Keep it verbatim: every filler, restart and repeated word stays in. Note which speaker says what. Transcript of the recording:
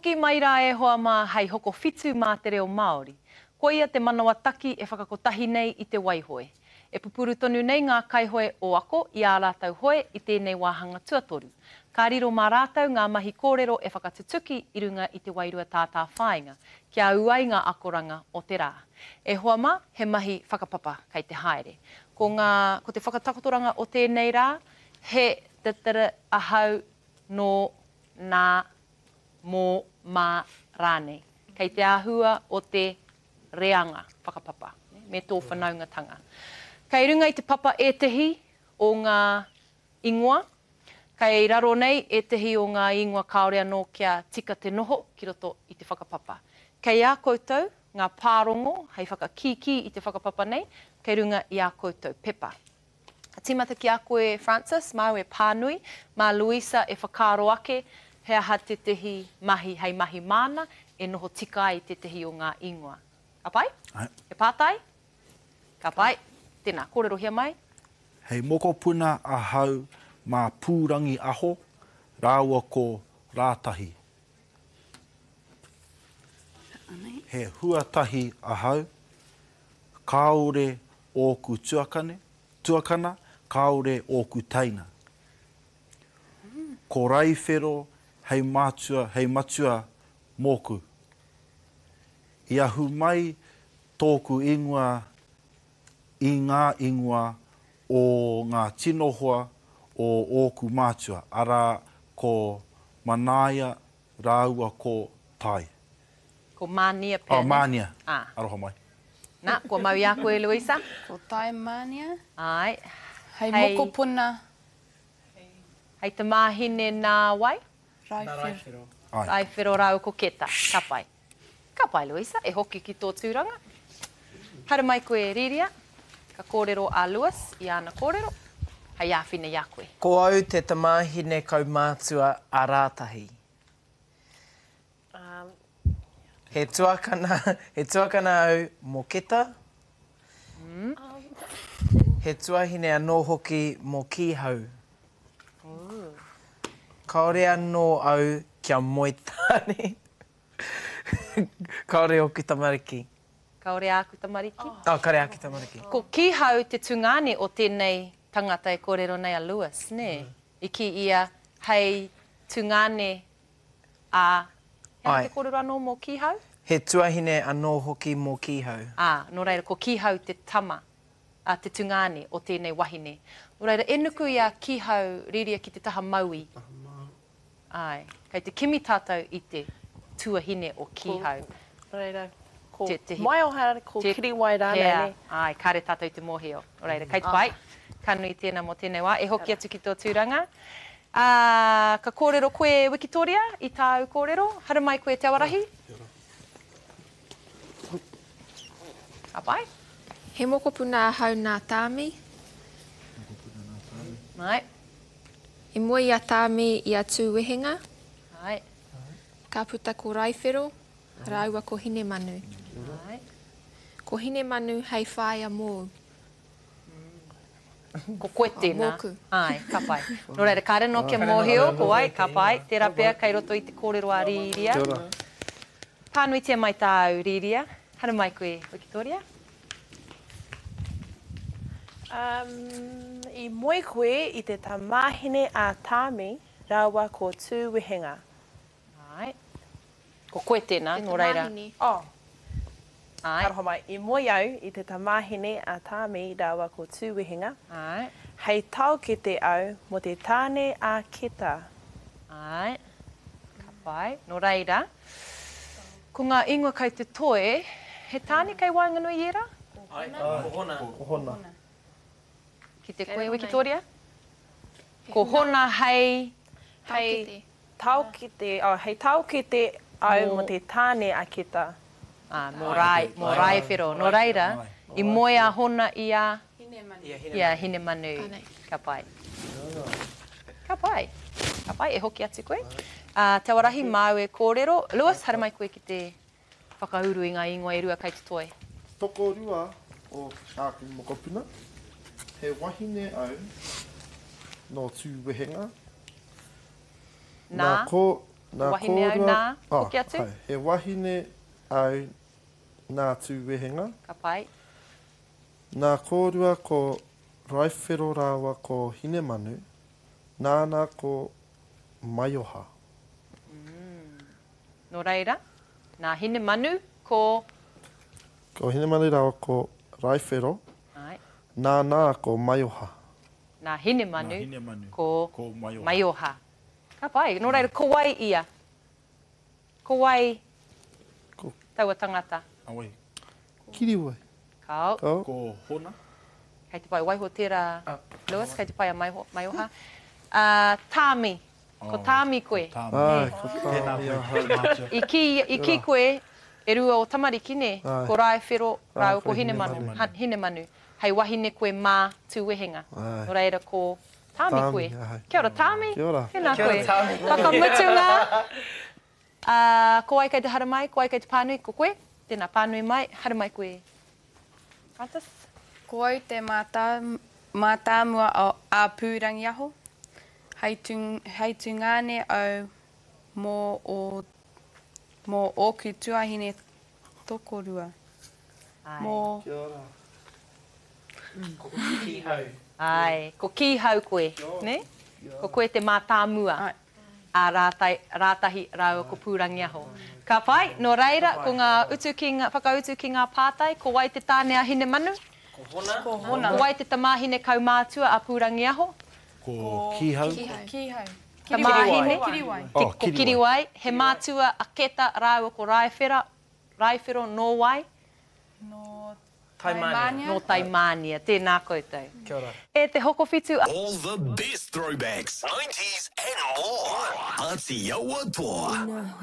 Speaker 1: Hoki mai rā e hoa mā hei hoko whitu mā te reo Māori. Ko ia te manawa taki e whakakotahi nei i te waihoe. E pupuru tonu nei ngā kaihoe o ako i ā rātau hoe i tēnei wāhanga tuatoru. Ka riro mā rātau ngā mahi kōrero e whakatutuki i runga i te wairua tātā whāinga. Kia auai ngā akoranga o te rā. E hoa mā, he mahi whakapapa kei te haere. Ko, ngā, ko te whakatakotoranga o tēnei rā, he tatara ahau no nā mō mā rānei. Kei te āhua o te reanga whakapapa, me tō whanaungatanga. Kei runga i te papa e tehi o ngā ingoa, kei raro nei e tehi o ngā ingoa kaore anō kia tika te noho ki roto i te whakapapa. Kei a koutou, ngā pārongo, hei whakakiki i te whakapapa nei, kei runga i a koutou pepa. Tīmata ki a koe Francis, mau e pānui, mā Luisa e whakaro ake, he aha te tehi mahi, hei mahi mana, e noho tika i te tehi o ngā ingoa. Ka pai?
Speaker 2: Ai.
Speaker 1: E pātai? Ka pai? Tēnā, kōrero hia mai?
Speaker 2: Hei mokopuna ahau mā pūrangi aho, rāua ko rātahi. He huatahi ahau, kāore ōku tuakane, tuakana, kāore ōku taina. Ko raiwhero hei mātua, hei matua mōku. I ahu mai tōku ingoa i ngā ingoa o ngā tinohua o ōku mātua. Ara ko manaia rāua ko tai.
Speaker 1: Ko mānia pēne?
Speaker 2: Oh, mānia.
Speaker 1: Ah.
Speaker 2: Aroha mai.
Speaker 1: Nā, kua mau i a koe, Luisa?
Speaker 3: Ko tai mānia.
Speaker 1: Ai.
Speaker 3: Hei moko puna.
Speaker 1: Hei te māhine nā wai?
Speaker 3: Raiwhero.
Speaker 1: Raiwhero rau ko keta. Ka pai. Ka pai, Luisa. E hoki ki tō tūranga. Hara mai koe, Riria. Ka kōrero a Lewis i ana kōrero. Hei āwhine i a koe.
Speaker 4: Ko au te tamāhine kaumātua a rātahi.
Speaker 3: Um,
Speaker 4: He tuakana, he tuakana au mō keta.
Speaker 1: Mm.
Speaker 3: um,
Speaker 4: He tuahine anō hoki mō kihau. Kaore anō au kia moitāne. Kaore o ki tamariki.
Speaker 1: Kaore a ku tamariki?
Speaker 4: Oh, oh kare a ki tamariki.
Speaker 1: Ko kihau te tungane o tēnei tangata e kōrero nei a Lewis, ne? Mm. I ki ia hei tungane a... Hea te kōrero anō mō kihau?
Speaker 4: He tuahine anō hoki mō kihau.
Speaker 1: Ah, no reira, ko kihau te tama, a te tungane o tēnei wahine. No reira, e nuku ia kihau riria ki te taha maui. Ai, kei te kimi tātou i te tuahine o kihau.
Speaker 3: Ko, reira, ko
Speaker 1: Te- te-
Speaker 3: mai o hara, ko
Speaker 1: te-
Speaker 3: kiriwai rānei.
Speaker 1: Hea,
Speaker 3: ne?
Speaker 1: ai, kare tātou i te mōhio. No reira, kei te pai, ka nui tēnā mō tēnei wā, e hoki atu ki tō tūranga. Uh, ka kōrero koe Wikitoria i tāu kōrero. Hara mai koe Te Awarahi. Ka pai.
Speaker 5: He mokopuna hau nā tāmi.
Speaker 1: Mai.
Speaker 5: E mua i a tāmi i a tūwehenga.
Speaker 1: Mai.
Speaker 5: Ka puta ko raiwhero, rāua ko hine manu.
Speaker 1: Mai.
Speaker 5: Ko hine manu hei whāia mō.
Speaker 1: Ko koe tēnā.
Speaker 5: Mōku.
Speaker 1: Ai, ka pai. No reira, ka reno kia mōhio, ko ai, ka pai. Tērā pēr, kei roto i te kōrero a Riria. Pānui tia mai tāu, Riria. Hara mai koe, Wikitoria.
Speaker 3: Um, I moe koe i te tamāhine a tāmi, rāua ko tūwehenga.
Speaker 1: Ai. Ko koe tēnā, no reira.
Speaker 5: Te
Speaker 3: Oh,
Speaker 1: Ai.
Speaker 3: aroha mai. I moe au i te tamāhine a tāmi, rāua ko tūwehenga.
Speaker 1: Ai.
Speaker 3: Hei tau ki te au mo te tāne a keta.
Speaker 1: Ai. Ka pai. No reira. Ko ngā ingoa kei te toe, he tāne kei Wainganui Iera?
Speaker 4: Ai, ko hona. Ko hona.
Speaker 1: Ki te
Speaker 5: Kei
Speaker 1: koe,
Speaker 5: reo
Speaker 1: Wikitoria? Ko hona hei...
Speaker 3: Hei tau ki te, oh, hei tau ki te au mo te tāne a keta.
Speaker 1: Ah, mō rai, mō rai whiro. No reira, i moe a hona i a... Ia, hine manu.
Speaker 5: Tānei.
Speaker 1: Ka pai. Ka pai. Ka pai, e hoki atu koe. Uh, te warahi, mau e kōrero. Lewis, hara mai koe ki te whakauru i ngā ingoa e rua kei te toe.
Speaker 6: Toko rua o āku mokopuna. He wahine au no tūwehenga.
Speaker 1: Nā?
Speaker 6: Nā ko Nā
Speaker 1: Wahine au
Speaker 6: kōrua-
Speaker 1: nā,
Speaker 6: Ah,
Speaker 1: hoki atu?
Speaker 6: hai, he wahine au nā tūwehenga.
Speaker 1: Ka pai.
Speaker 6: Nā kōrua ko raiwhero rawa ko hine manu, nāna ko maioha.
Speaker 1: Nō reira, nā hine manu ko...
Speaker 6: Ko hine manu rawa ko raiwhero,
Speaker 1: Ai,
Speaker 6: nāna ko maioha.
Speaker 1: nā hine manu,
Speaker 2: Nā hine manu
Speaker 1: ko,
Speaker 2: ko maioha.
Speaker 1: maioha. Ka pai, nō reira, ko wai ia. Ko wai
Speaker 6: Ko
Speaker 1: taua tangata.
Speaker 2: Awai,
Speaker 6: kiriwai.
Speaker 1: Kau,
Speaker 6: Ko
Speaker 2: ko hona.
Speaker 1: kei te pai waiho tērā,
Speaker 4: Ah.
Speaker 1: Lewis, kei te pai a maiho, maioha. Uh, tāmi, ko
Speaker 2: Oh,
Speaker 1: tāmi koe.
Speaker 2: Tāmi.
Speaker 6: ai, ko
Speaker 2: Tēnā
Speaker 6: tāmi
Speaker 2: koe,
Speaker 6: ahau.
Speaker 2: mātua.
Speaker 1: I ki, i ki koe, e rua o tamariki ne,
Speaker 6: Ai.
Speaker 1: ko Raiwhero,
Speaker 6: Ai,
Speaker 1: rau
Speaker 6: ko
Speaker 1: ko hine
Speaker 6: hine
Speaker 1: manu,
Speaker 6: manu.
Speaker 1: ha, hine manu. Hei wahine koe mā tūwehenga.
Speaker 6: Ai.
Speaker 1: No reira ko tāmi
Speaker 6: Tāmi,
Speaker 1: koe.
Speaker 6: ai.
Speaker 1: Kia ora tāmi.
Speaker 6: Kia ora.
Speaker 1: Tēnā
Speaker 4: Kia ora,
Speaker 1: koe.
Speaker 4: tāmi.
Speaker 1: Whakamutunga. Uh, ko ai kei te haramai, ko ai kei te pānui, ko koe. Tēnā pānui mai, haramai koe. Francis?
Speaker 5: Ko au te mātā, mātāmua a, a pūrangi aho. Hei, tū, hei tūngāne au mō o mō ōku tuahine tokorua.
Speaker 1: Ai.
Speaker 5: Mō
Speaker 6: Kia ora.
Speaker 4: Kihau.
Speaker 1: Ai, ko ki hau koe, ne? Ko koe te mātāmua.
Speaker 5: Ai.
Speaker 1: A rātai, rātahi rāua ko pūrangi aho. Ka pai, no reira, ko ngā utu ki ngā, whakautu ki ngā pātai, ko wai te tāne a hine manu,
Speaker 4: Ko hona.
Speaker 5: ko hona.
Speaker 1: ko wai te tamāhine kaumātua a pūrangi aho,
Speaker 2: Ko kihau.
Speaker 5: Kihau. Kihau.
Speaker 1: tamāhine,
Speaker 5: Kiriwai.
Speaker 2: Oh,
Speaker 1: ko kiriwai, he mātua a keta rāua ko raiwhera, raiwhero no wai,
Speaker 5: No
Speaker 4: Taimānia.
Speaker 1: no taimānia, tēnā koutou.
Speaker 4: Kia ora.
Speaker 1: E te hoko whitu
Speaker 7: All the best throwbacks, nineties and more. Aotearoa Toa.